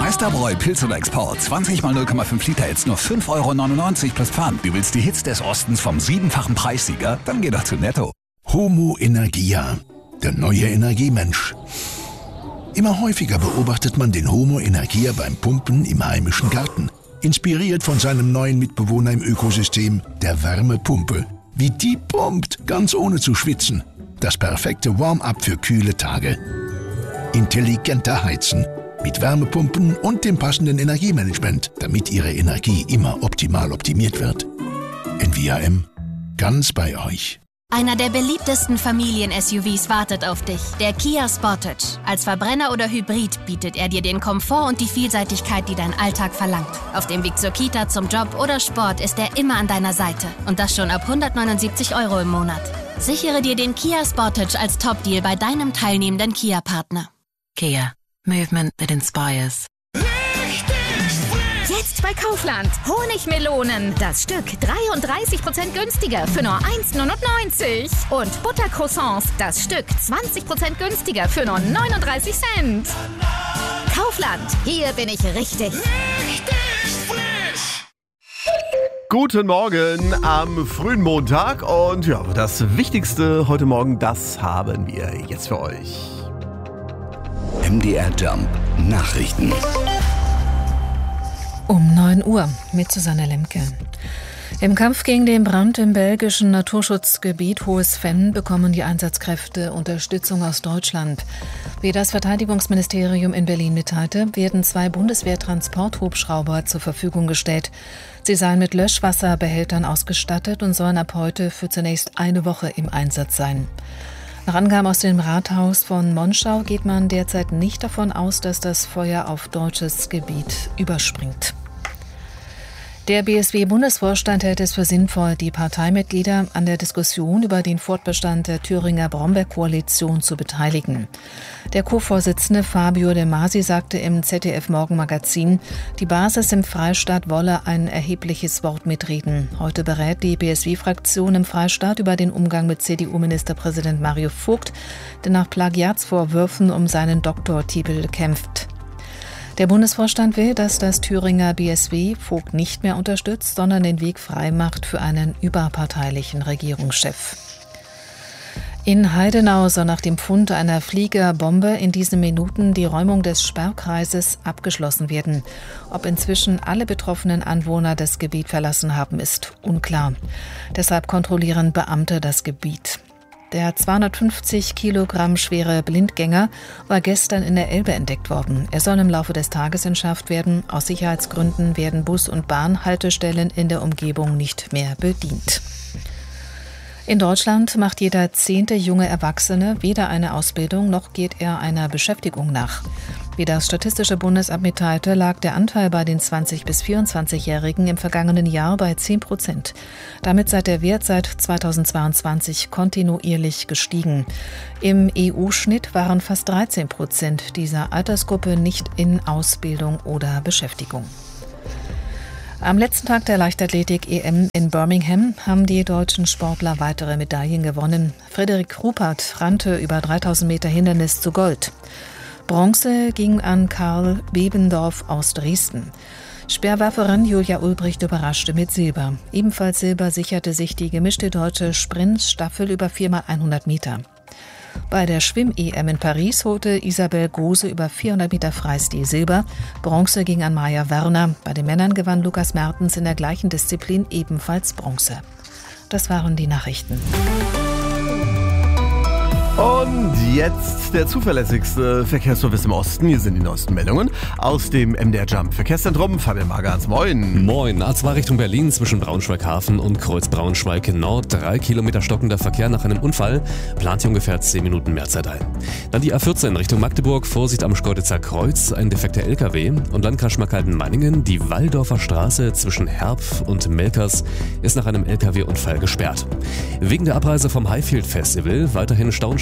Meisterbräu Pilz oder Export. 20 mal 0,5 Liter jetzt nur 5,99 € plus Pfand. Du willst die Hits des Ostens vom 7-fachen Preissieger? Dann geh doch zu Netto. Homo Energia, der neue Energiemensch. Immer häufiger beobachtet man den Homo Energia beim Pumpen im heimischen Garten. Inspiriert von seinem neuen Mitbewohner im Ökosystem, der Wärmepumpe. Wie die pumpt, ganz ohne zu schwitzen. Das perfekte Warm-up für kühle Tage. Intelligenter Heizen. Mit Wärmepumpen und dem passenden Energiemanagement, damit Ihre Energie immer optimal optimiert wird. NVAM, ganz bei euch. Einer der beliebtesten Familien-SUVs wartet auf dich, der Kia Sportage. Als Verbrenner oder Hybrid bietet er dir den Komfort und die Vielseitigkeit, die dein Alltag verlangt. Auf dem Weg zur Kita, zum Job oder Sport ist er immer an deiner Seite. Und das schon ab 179 € im Monat. Sichere dir den Kia Sportage als Top-Deal bei deinem teilnehmenden Kia-Partner. Kia. Movement that inspires. Jetzt bei Kaufland. Honigmelonen. Das Stück 33% günstiger für nur 1,99 €. Und Buttercroissants. Das Stück 20% günstiger für nur 39 Cent. Kaufland. Hier bin ich richtig. Guten Morgen am frühen Montag. Und ja, das Wichtigste heute Morgen, das haben wir jetzt für euch. MDR Jump Nachrichten. Um 9 Uhr mit Susanne Lemke. Im Kampf gegen den Brand im belgischen Naturschutzgebiet Hohes Venn bekommen die Einsatzkräfte Unterstützung aus Deutschland. Wie das Verteidigungsministerium in Berlin mitteilte, werden 2 Bundeswehr-Transporthubschrauber zur Verfügung gestellt. Sie seien mit Löschwasserbehältern ausgestattet und sollen ab heute für zunächst eine Woche im Einsatz sein. Nach Angaben aus dem Rathaus von Monschau geht man derzeit nicht davon aus, dass das Feuer auf deutsches Gebiet überspringt. Der BSW-Bundesvorstand hält es für sinnvoll, die Parteimitglieder an der Diskussion über den Fortbestand der Thüringer Brombeerkoalition zu beteiligen. Der Co-Vorsitzende Fabio De Masi sagte im ZDF-Morgenmagazin, die Basis im Freistaat wolle ein erhebliches Wort mitreden. Heute berät die BSW-Fraktion im Freistaat über den Umgang mit CDU-Ministerpräsident Mario Vogt, der nach Plagiatsvorwürfen um seinen Doktortitel kämpft. Der Bundesvorstand will, dass das Thüringer BSW Vogt nicht mehr unterstützt, sondern den Weg frei macht für einen überparteilichen Regierungschef. In Heidenau soll nach dem Fund einer Fliegerbombe in diesen Minuten die Räumung des Sperrkreises abgeschlossen werden. Ob inzwischen alle betroffenen Anwohner das Gebiet verlassen haben, ist unklar. Deshalb kontrollieren Beamte das Gebiet. Der 250 Kilogramm schwere Blindgänger war gestern in der Elbe entdeckt worden. Er soll im Laufe des Tages entschärft werden. Aus Sicherheitsgründen werden Bus- und Bahnhaltestellen in der Umgebung nicht mehr bedient. In Deutschland macht jeder 10. junge Erwachsene weder eine Ausbildung noch geht er einer Beschäftigung nach. Wie das Statistische Bundesamt mitteilte, lag der Anteil bei den 20- bis 24-Jährigen im vergangenen Jahr bei 10%. Damit sei der Wert seit 2022 kontinuierlich gestiegen. Im EU-Schnitt waren fast 13% dieser Altersgruppe nicht in Ausbildung oder Beschäftigung. Am letzten Tag der Leichtathletik-EM in Birmingham haben die deutschen Sportler weitere Medaillen gewonnen. Frederik Ruppert rannte über 3000 Meter Hindernis zu Gold. Bronze ging an Karl Bebendorf aus Dresden. Speerwerferin Julia Ulbricht überraschte mit Silber. Ebenfalls Silber sicherte sich die gemischte deutsche Sprintstaffel über 4x100 Meter. Bei der Schwimm-EM in Paris holte Isabel Gose über 400 Meter Freistil Silber. Bronze ging an Maja Werner. Bei den Männern gewann Lukas Mertens in der gleichen Disziplin ebenfalls Bronze. Das waren die Nachrichten. Und jetzt der zuverlässigste Verkehrsservice im Osten. Hier sind die neuesten Meldungen aus dem MDR Jump Verkehrszentrum. Fabian Magerns, moin. Moin. A2 Richtung Berlin zwischen Braunschweig-Hafen und Kreuz Braunschweig Nord. 3 Kilometer stockender Verkehr nach einem Unfall. Plant hier ungefähr 10 Minuten Mehrzeit ein. Dann die A14 Richtung Magdeburg. Vorsicht am Schkeuditzer Kreuz. Ein defekter LKW. Und Landkreis Schmalkalden-Meiningen. Die Walldorfer Straße zwischen Herpf und Melkers ist nach einem LKW-Unfall gesperrt. Wegen der Abreise vom Highfield Festival weiterhin Stauenstau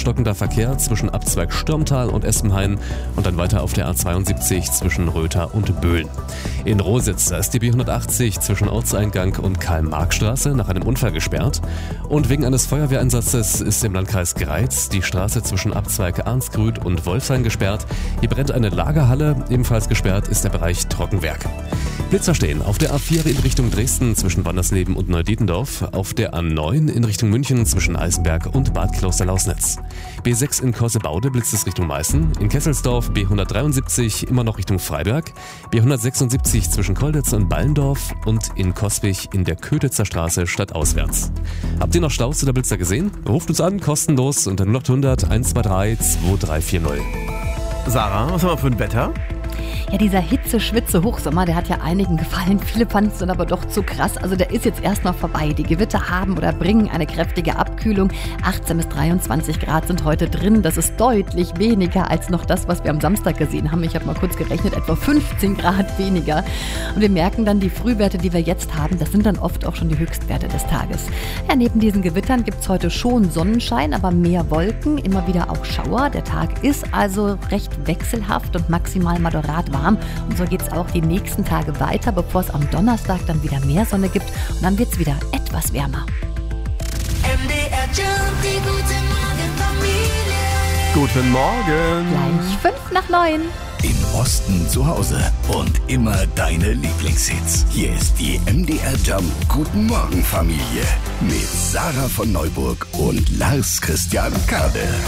stockender Verkehr zwischen Abzweig Stürmtal und Espenhain und dann weiter auf der A72 zwischen Rötha und Böhlen. In Rositz ist die B180 zwischen Ortseingang und Karl-Marx-Straße nach einem Unfall gesperrt. Und wegen eines Feuerwehreinsatzes ist im Landkreis Greiz die Straße zwischen Abzweig Arnsgrüd und Wolfshain gesperrt. Hier brennt eine Lagerhalle, ebenfalls gesperrt ist der Bereich Trockenwerk. Blitzer stehen auf der A4 in Richtung Dresden zwischen Wandersleben und Neudietendorf, auf der A9 in Richtung München zwischen Eisenberg und Bad Kloster-Lausnitz. B6 in Korsebaude blitzt es Richtung Meißen, in Kesselsdorf B173 immer noch Richtung Freiberg, B176 zwischen Kolditz und Ballendorf und in Coswig in der Kötitzer Straße stadtauswärts. Habt ihr noch Staus oder Blitzer gesehen? Ruft uns an, kostenlos unter 0800 123 2340. Sarah, was haben wir für ein Wetter? Ja, dieser Hitze-Schwitze-Hochsommer, der hat ja einigen gefallen. Viele fanden es dann aber doch zu krass. Also der ist jetzt erstmal vorbei. Die Gewitter haben oder bringen eine kräftige Abkühlung. 18 bis 23 Grad sind heute drin. Das ist deutlich weniger als noch das, was wir am Samstag gesehen haben. Ich habe mal kurz gerechnet, etwa 15 Grad weniger. Und wir merken dann, die Frühwerte, die wir jetzt haben, das sind dann oft auch schon die Höchstwerte des Tages. Ja, neben diesen Gewittern gibt es heute schon Sonnenschein, aber mehr Wolken, immer wieder auch Schauer. Der Tag ist also recht wechselhaft und maximal moderat warm. Und so geht es auch die nächsten Tage weiter, bevor es am Donnerstag dann wieder mehr Sonne gibt. Und dann wird es wieder etwas wärmer. MDR Jump, die gute Morgenfamilie. Guten Morgen. Gleich 5:09. Im Osten zu Hause und immer deine Lieblingshits. Hier ist die MDR Jump Guten Morgen Familie mit Sarah von Neuburg und Lars Christian Kade.